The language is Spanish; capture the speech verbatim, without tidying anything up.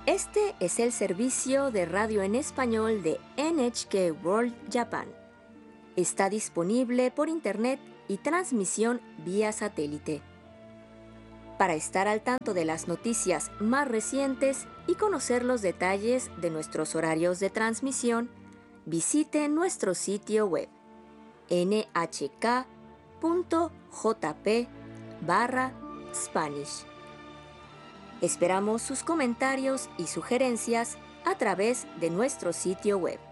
Este es el servicio de radio en español de N H K World Japan. Está disponible por internet y transmisión vía satélite. Para estar al tanto de las noticias más recientes y conocer los detalles de nuestros horarios de transmisión, visite nuestro sitio web n h k punto j p barra Spanish. Esperamos sus comentarios y sugerencias a través de nuestro sitio web.